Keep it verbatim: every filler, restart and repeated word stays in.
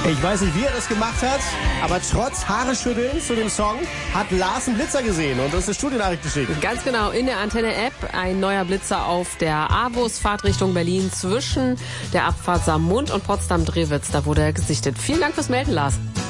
Ich weiß nicht, wie er das gemacht hat, aber trotz Haareschütteln zu dem Song hat Lars einen Blitzer gesehen und uns eine Studiennachricht geschickt. Ganz genau, in der Antenne-App ein neuer Blitzer auf der A-Bus, Fahrtrichtung Berlin zwischen der Abfahrt Saarmund und Potsdam-Drewitz. Da wurde er gesichtet. Vielen Dank fürs Melden, Lars.